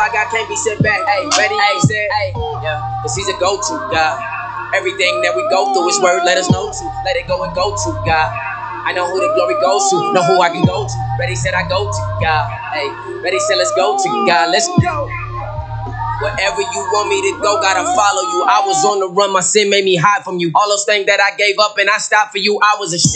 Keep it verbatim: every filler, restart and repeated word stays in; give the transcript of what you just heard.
I got can't be set back. Hey, ready? Hey, said, hey, yeah, cause he's a go-to, God. Everything that we go through, his word let us know to. Let it go and go to, God. I know who the glory goes to, know who I can go to. Ready said I go to, God. Hey, ready said let's go to, God. Let's go. Wherever you want me to go, gotta follow you. I was on the run, my sin made me hide from you. All those things that I gave up and I stopped for you, I was a shit.